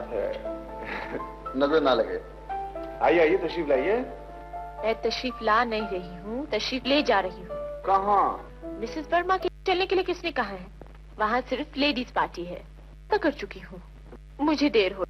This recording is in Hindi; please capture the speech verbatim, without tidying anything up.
बात है। नजर ना लगे। आइए आइए, तशरीफ लाइए। मैं तशरीफ ला नहीं रही हूँ, तशरीफ ले जा रही हूँ। कहाँ? मिसेस वर्मा के चलने के लिए किसने कहा है? वहाँ सिर्फ लेडीज पार्टी है। तो कर चुकी हूँ, मुझे देर हो